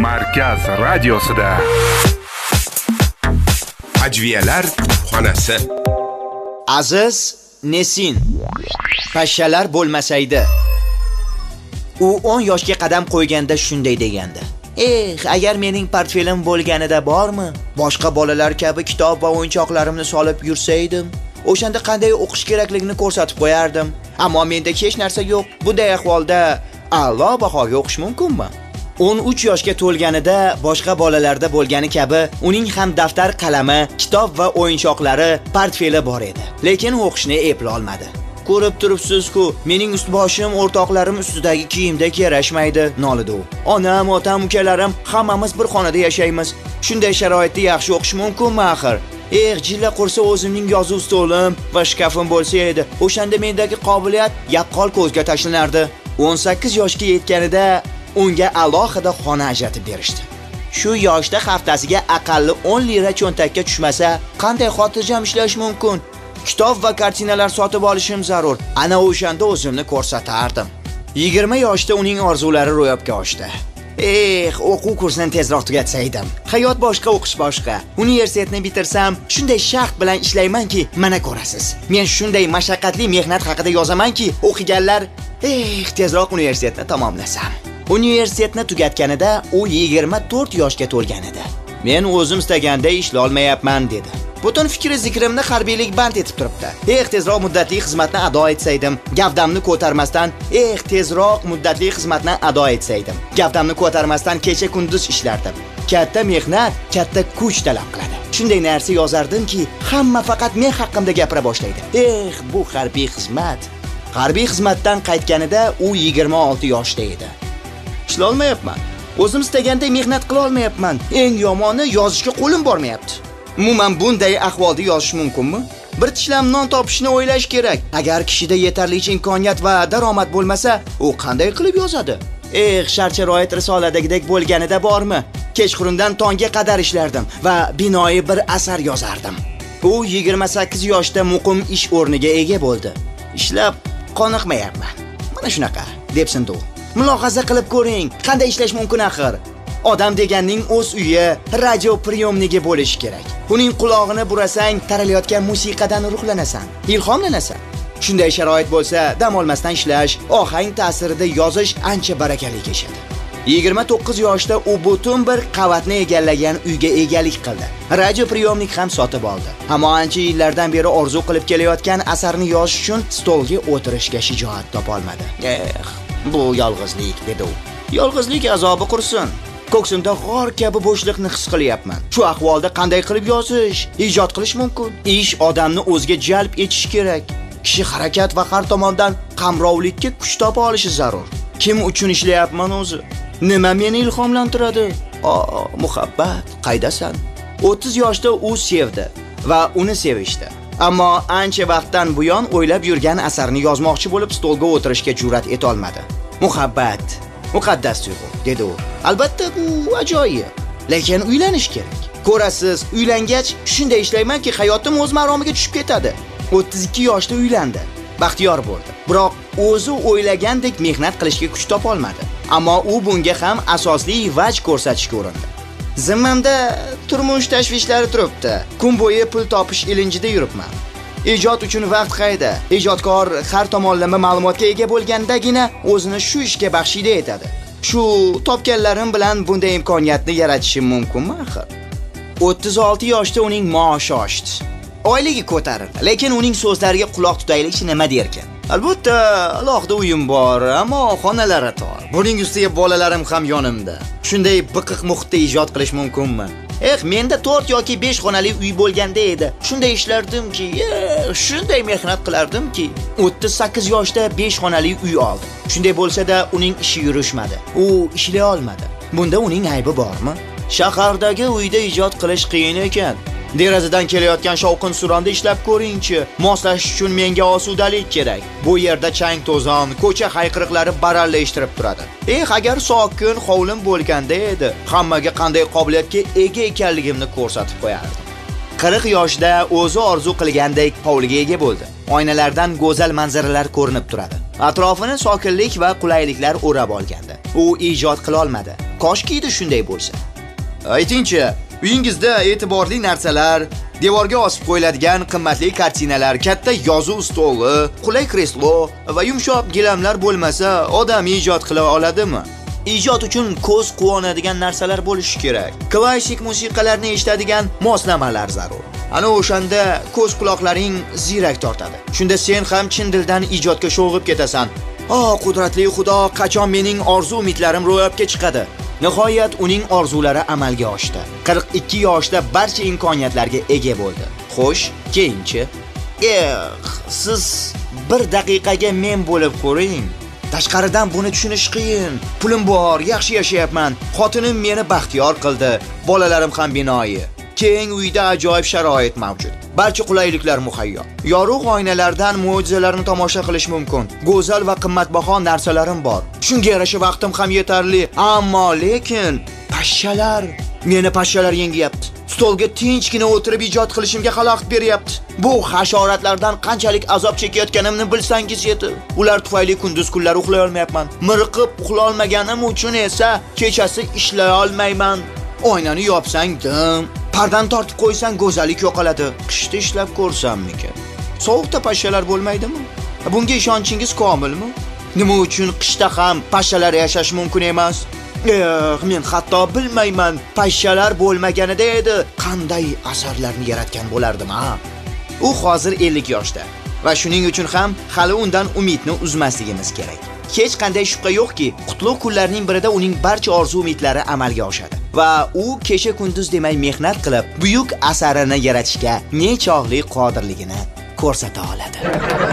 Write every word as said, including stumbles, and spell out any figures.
Markaz radiosida Ajviyalar xonasi. Aziz Nesin pashshalar bo'lmasaydi. U o'n yoshga qadam qo'yganda shunday degandi: "Eh, agar mening portfelim bo'lganida bormi, boshqa bolalar kabi kitob va o'yinchoqlarimni solib yursaydim, o'shanda qanday o'qish kerakligini ko'rsatib qo'yardim. Ammo menda hech narsa yo'q. Bunday ahvolda a'lo bahoga o'qish mumkinmi?" o'n uch yoshga to'lganida boshqa bolalarda bo'lgani kabi uning ham daftar, qalami, kitob va o'yinchoqlari, portfeli bor edi. Lekin o'qishni eplay olmadi. "Ko'rib turibsiz-ku, mening ust-boshim o'rtoqlarim ustidagi kiyimdek yarashmaydi", nolidi u. "Onam, otam, ukalarim hammamiz bir xonada yashaymiz. Shunday sharoitda yaxshi o'qish mumkinmi axir? Eh, jilla qursa o'zimning yozuv stolim va shkafim bo'lsa edi. O'shanda mendagi qobiliyat yaqqol ko'zga tashlanardi." o'n sakkiz yoshga yetganida unga alohida xona ajratib berishdi. Shu yoshda haftasiga aqalli o'n lira cho'ntakka tushmasa, qanday xotirjam ishlash mumkin? Kitob va kartinalar sotib olishim zarur. Ana o'shanda o'zimni ko'rsatardim. yigirma yoshda uning orzulari ro'yobga oshdi. Eh, o'quv kursini tezroq tugatsaydim. Hayot boshqa, o'qish boshqa. Universitetni bitirsam, shunday shaxt bilan ishlaymanki, mana ko'rasiz. Men shunday mashaqqatli mehnat haqida yozamanki, o'qiganlar, eh, tezroq universitetni tamomlasam. Universitetni tugatganida u yigirma to'rt yoshga to'lgan edi. "Men o'zim istaganda ishlay olmayapman", dedi. Butun fikri zikrimni harbiylik band etib turibdi. "Eh, tezroq muddatli xizmatni ado etsaydim, gavdamni ko'tarmasdan, eh, tezroq muddatli xizmatni ado etsaydim, gavdamni ko'tarmasdan kecha kunduz ishlardim. Katta mehnat, katta kuch talab qiladi. Shunday narsa yozardimki, hamma faqat men haqimda gapira boshlaydi. Eh, bu harbiy xizmat." Harbiy xizmatdan qaytganida u yigirma olti yoshda edi. "Ishlay olmayapman. O'zim istaganday mehnat qila olmayapman. Eng yomoni yozishga qo'lim bormayapti. Umuman bunday ahvolda yozish mumkinmi? Bir tishlam non topishni o'ylash kerak. Agar kishida yetarlicha imkoniyat va daromad bo'lmasa, u qanday qilib yozadi? Eh, shart-sharoit risoladagidek bo'lganida bormi? Kechqurundan tongga qadar ishlardim va binoyi bir asar yozardim." U yigirma sakkiz yoshda muqim ish o'rniga ega bo'ldi. "Ishlab qoniqmayapman. Mana shunaqa", debsindi u. "Mulohaza qilib ko'ring, qanday ishlash mumkin axir? Odam deganning o'z uyi, radio priyomnigi bo'lishi kerak. Uning qulog'ini burasang, taralayotgan musiqadan ruhlanasan, ilhomlanasan. Shunday sharoit bo'lsa, dam olmasdan ishlash, ohang ta'sirida yozish ancha barakali kechadi." yigirma to'qqiz yoshda u butun bir qavatni egallagan uyga egalik qildi. Radio priyomnik ham sotib oldi. Ammo ancha yillardan beri orzu qilib kelayotgan asarni yozish uchun stolga o'tirishga shijoat topolmadi. "Eh, bu yolg'izlik", dedi u. "Yolg'izlik azobi qursin. Ko'ksimda g'or kabi bo'shliqni his qilyapman. Shu ahvolda qanday qilib yozish, ijod qilish mumkin? Ish odamni o'ziga jalb etish kerak. Kishi harakat va har tomondan qamrovlikka kuch topa olishi zarur. Kim uchun ishlayapman o'zi? Nima meni ilhomlantiradi? O, muhabbat, qaydasan?" o'ttiz yoshda u sevdi va uni sevishdi. Ammo ancha vaqtdan buyon o'ylab yurgan asarni yozmoqchi bo'lib stolga o'tirishga jur'at eta olmadi. "Muhabbat muqaddas tuyg'u", dedi u. "Albatta bu ajoyib, lekin uylanish kerak. Ko'rasiz, uylangach shunday ishlaymanki, hayotim o'z maromiga tushib ketadi." o'ttiz ikki yoshda uylandi, baxtiyor bo'ldi. Biroq o'zi o'ylagandek mehnat qilishga kuch topa olmadi. Ammo u bunga ham asosli vaj ko'rsatishga urindi. "Zimmamda turmush tashvishlari turibdi. Kun bo'yi pul topish ilinjida yuribman. Ijod uchun vaqt qayda? Ijodkor har tomonlama ma'lumotga ega bo'lgandagina o'zini shu ishga baxshida etadi. Shu topganlarim bilan bunday imkoniyatni yaratishim mumkinmi axir?" o'ttiz olti yoshda uning maoshi oshdi. Oyligi ko'tarildi, lekin uning so'zlariga quloq tutaylik, nima derkan. "Albatta, alohida uyim bor, ammo xonalari tor. Buning ustiga bolalarim ham yonimda. Shunday biqiq muhitda ijod qilish mumkinmi? Eh, menda to'rt yoki besh xonali uy bo'lganda edi. Shunday ishlardimki, eh, shunday mehnat qilardimki." o'ttiz sakkiz yoshda besh xonali uy oldi. Shunday bo'lsa-da, uning ishi yurishmadi. U ishlay olmadi. Bunda uning aybi bormi? "Shahardagi uyda ijod qilish qiyin ekan. Derazadan kelayotgan shovqin-suronda ishlab ko'ring-chi. Moslashish uchun menga osudalik kerak. Bu yerda chang-to'zon, ko'cha hayqiriqlari baralla eshitib turadi. Eh, agar sokin hovlim bo'lganda edi, hammaga qanday qobiliyatga ega ekanligimni ko'rsatib qo'yardim." qirq yoshda o'zi orzu qilgandek hovliga ega bo'ldi. Oynalardan go'zal manzaralar ko'rinib turadi. Atrofini sokinlik va qulayliklar o'rab olgandi. U ijod qila olmadi. Koshki edi shunday bo'lsa. Aytingchi, uyingizda e'tiborli narsalar, devorga osib qo'yiladigan qimmatli kartinalar, katta yozuv stoli, qulay kreslo va yumshoq gilamlar bo'lmasa, odam ijod qila oladimi? Ijod uchun ko'z quvonadigan narsalar bo'lishi kerak. Klassik musiqalarni eshitadigan moslamalar zarur. Ana o'shanda ko'z quloqlaring ziyrak tortadi. Shunda sen ham chin dildan ijodga sho'ng'ib ketasan. "O, qudratli Xudo, qachon mening orzu-umidlarim ro'yobga chiqadi?" Nihoyat uning orzulari amalga oshdi. qirq ikki yoshda barcha imkoniyatlarga ega bo'ldi. Xo'sh, keyinchi? Eh, siz bir daqiqaga men bo'lib ko'ring. Tashqaridan buni tushunish qiyin. Pulim bor, yaxshi yashayapman. Xotinim meni baxtiyor qildi. Bolalarim ham binoyi. Keng uyda ajoyib sharoit mavjud. Barcha qulayliklar muhayyo. Yorug' oynalardan mo'jizalarni tomosha qilish mumkin. Go'zal va qimmatbaho narsalarim bor. Shunga yarasha vaqtim ham yetarli. Ammo lekin pashshalar meni pashshalar yengyapti. Stolga tinchgina o'tirib ijod qilishimga xalaqit beryapti. Bu hasharotlardan qanchalik azob chekayotganimni bilsangiz edi. Ular tufayli kunduz kunlari uxlay olmayapman. Mirqib uxlay olmaganim uchun esa kechasi ishlay olmayman. Oynani yopsang dim, pardani tortib qo'ysang go'zalik yo'qoladi. Qishda ishlab ko'rsammikan? Sovuqda pashshalar bo'lmaydimi? Bunga ishonchingiz komilmi? Nima uchun qishda ham pashshalar yashash mumkin emas? Eh, men hatto bilmayman, pashshalar bo'lmaganida edi qanday asarlarni yaratgan bo'lardim, ha. U hozir ellik yoshda va shuning uchun ham hali undan umidni uzmasligimiz kerak. Hech qanday shubha yo'qki, qutlug' kunlarning birida uning barcha orzu-umidlari amalga oshadi va u kecha kunduz demay mehnat qilib, buyuk asarini yaratishga nechog'li qodirligini ko'rsata oladi.